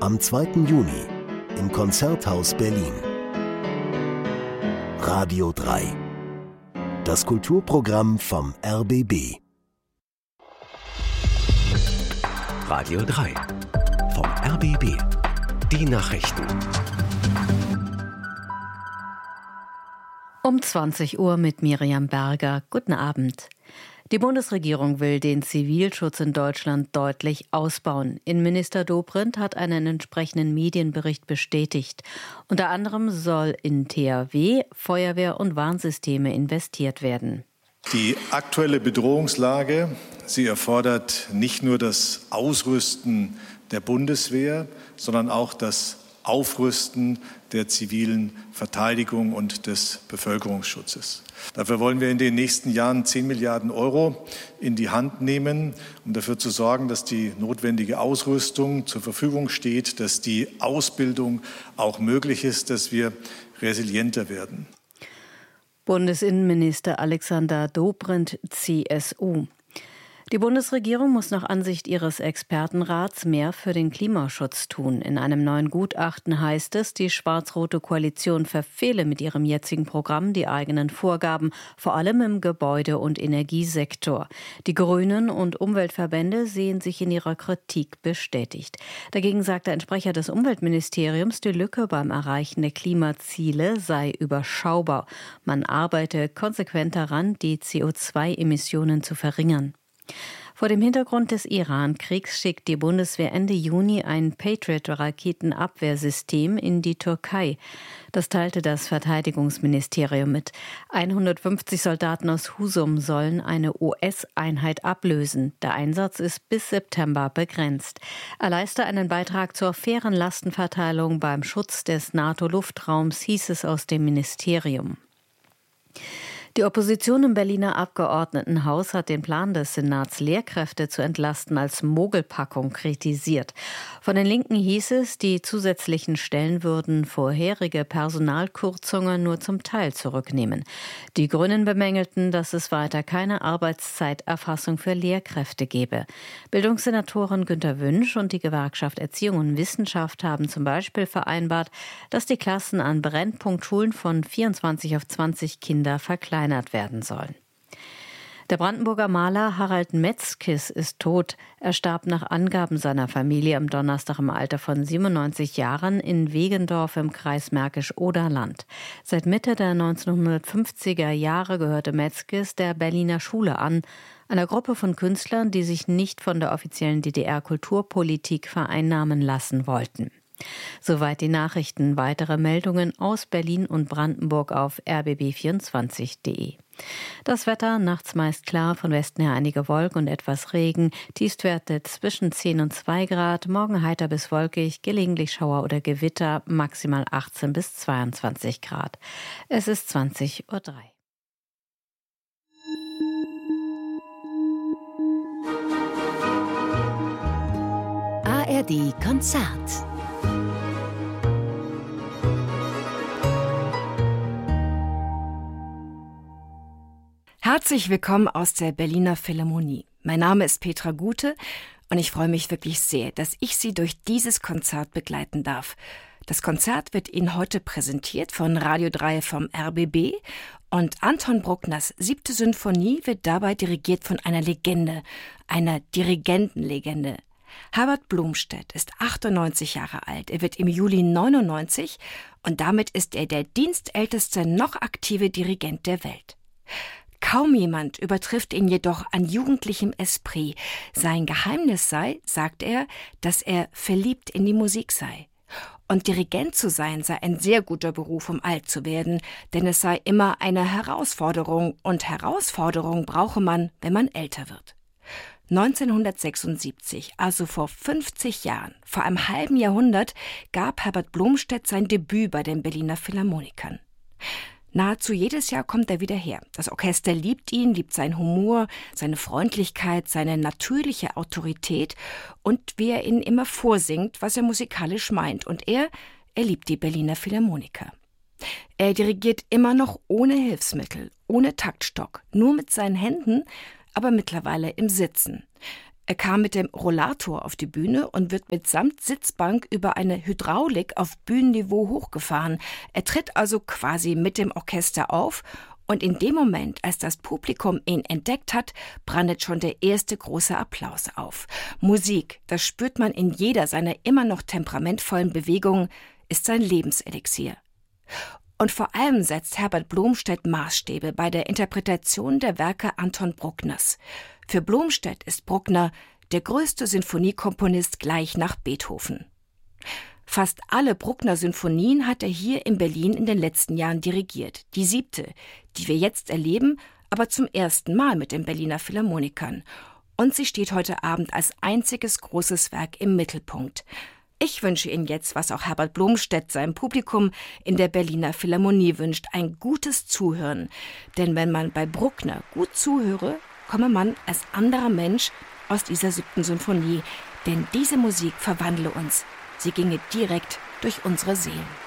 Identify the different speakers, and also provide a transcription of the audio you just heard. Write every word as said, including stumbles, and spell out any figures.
Speaker 1: Am zweiten Juni im Konzerthaus Berlin. Radio drei. Das Kulturprogramm vom R B B. Radio drei. Vom R B B. Die Nachrichten.
Speaker 2: Um zwanzig Uhr mit Miriam Berger. Guten Abend. Die Bundesregierung will den Zivilschutz in Deutschland deutlich ausbauen. Innenminister Dobrindt hat einen entsprechenden Medienbericht bestätigt. Unter anderem soll in T H W, Feuerwehr und Warnsysteme investiert werden.
Speaker 3: Die aktuelle Bedrohungslage, sie erfordert nicht nur das Ausrüsten der Bundeswehr, sondern auch das Aufrüsten der zivilen Verteidigung und des Bevölkerungsschutzes. Dafür wollen wir in den nächsten Jahren zehn Milliarden Euro in die Hand nehmen, um dafür zu sorgen, dass die notwendige Ausrüstung zur Verfügung steht, dass die Ausbildung auch möglich ist, dass wir resilienter werden.
Speaker 2: Bundesinnenminister Alexander Dobrindt, C S U. Die Bundesregierung muss nach Ansicht ihres Expertenrats mehr für den Klimaschutz tun. In einem neuen Gutachten heißt es, die schwarz-rote Koalition verfehle mit ihrem jetzigen Programm die eigenen Vorgaben, vor allem im Gebäude- und Energiesektor. Die Grünen und Umweltverbände sehen sich in ihrer Kritik bestätigt. Dagegen sagte ein Sprecher des Umweltministeriums, die Lücke beim Erreichen der Klimaziele sei überschaubar. Man arbeite konsequent daran, die C O zwei Emissionen zu verringern. Vor dem Hintergrund des Iran-Kriegs schickt die Bundeswehr Ende Juni ein Patriot-Raketenabwehrsystem in die Türkei. Das teilte das Verteidigungsministerium mit. hundertfünfzig Soldaten aus Husum sollen eine U S-Einheit ablösen. Der Einsatz ist bis September begrenzt. Er leiste einen Beitrag zur fairen Lastenverteilung beim Schutz des NATO-Luftraums, hieß es aus dem Ministerium. Die Opposition im Berliner Abgeordnetenhaus hat den Plan des Senats, Lehrkräfte zu entlasten, als Mogelpackung kritisiert. Von den Linken hieß es, die zusätzlichen Stellen würden vorherige Personalkürzungen nur zum Teil zurücknehmen. Die Grünen bemängelten, dass es weiter keine Arbeitszeiterfassung für Lehrkräfte gebe. Bildungssenatoren Günter Wünsch und die Gewerkschaft Erziehung und Wissenschaft haben zum Beispiel vereinbart, dass die Klassen an Brennpunktschulen von vierundzwanzig auf zwanzig Kinder verkleinert werden sollen. Der Brandenburger Maler Harald Metzkes ist tot. Er starb nach Angaben seiner Familie am Donnerstag im Alter von siebenundneunzig Jahren in Wegendorf im Kreis Märkisch-Oderland. Seit Mitte der neunzehnhundertfünfziger Jahre gehörte Metzkes der Berliner Schule an, einer Gruppe von Künstlern, die sich nicht von der offiziellen D D R-Kulturpolitik vereinnahmen lassen wollten. Soweit die Nachrichten. Weitere Meldungen aus Berlin und Brandenburg auf r b b vierundzwanzig punkt d e. Das Wetter nachts meist klar, von Westen her einige Wolken und etwas Regen. Tiefstwerte zwischen zehn und zwei Grad. Morgen heiter bis wolkig, gelegentlich Schauer oder Gewitter, maximal achtzehn bis zweiundzwanzig Grad. Es ist zwanzig Uhr drei.
Speaker 4: A R D Konzert.
Speaker 5: Herzlich willkommen aus der Berliner Philharmonie. Mein Name ist Petra Gute und ich freue mich wirklich sehr, dass ich Sie durch dieses Konzert begleiten darf. Das Konzert wird Ihnen heute präsentiert von Radio drei vom R B B und Anton Bruckners siebte Sinfonie wird dabei dirigiert von einer Legende, einer Dirigentenlegende. Herbert Blomstedt ist achtundneunzig Jahre alt. Er wird im Juli neunundneunzig und damit ist er der dienstälteste noch aktive Dirigent der Welt. Kaum jemand übertrifft ihn jedoch an jugendlichem Esprit. Sein Geheimnis sei, sagt er, dass er verliebt in die Musik sei. Und Dirigent zu sein sei ein sehr guter Beruf, um alt zu werden, denn es sei immer eine Herausforderung und Herausforderung brauche man, wenn man älter wird. neunzehnhundertsechsundsiebzig, also vor fünfzig Jahren, vor einem halben Jahrhundert, gab Herbert Blomstedt sein Debüt bei den Berliner Philharmonikern. Nahezu jedes Jahr kommt er wieder her. Das Orchester liebt ihn, liebt seinen Humor, seine Freundlichkeit, seine natürliche Autorität und wie er ihnen immer vorsingt, was er musikalisch meint. Und er, er liebt die Berliner Philharmoniker. Er dirigiert immer noch ohne Hilfsmittel, ohne Taktstock, nur mit seinen Händen, aber mittlerweile im Sitzen. Er kam mit dem Rollator auf die Bühne und wird mitsamt Sitzbank über eine Hydraulik auf Bühnenniveau hochgefahren. Er tritt also quasi mit dem Orchester auf und in dem Moment, als das Publikum ihn entdeckt hat, brandet schon der erste große Applaus auf. Musik, das spürt man in jeder seiner immer noch temperamentvollen Bewegungen, ist sein Lebenselixier. Und vor allem setzt Herbert Blomstedt Maßstäbe bei der Interpretation der Werke Anton Bruckners. Für Blomstedt ist Bruckner der größte Sinfoniekomponist gleich nach Beethoven. Fast alle Bruckner-Sinfonien hat er hier in Berlin in den letzten Jahren dirigiert. Die siebte, die wir jetzt erleben, aber zum ersten Mal mit den Berliner Philharmonikern. Und sie steht heute Abend als einziges großes Werk im Mittelpunkt. Ich wünsche Ihnen jetzt, was auch Herbert Blomstedt seinem Publikum in der Berliner Philharmonie wünscht, ein gutes Zuhören. Denn wenn man bei Bruckner gut zuhöre, komme man als anderer Mensch aus dieser siebten Symphonie. Denn diese Musik verwandle uns. Sie ginge direkt durch unsere Seelen.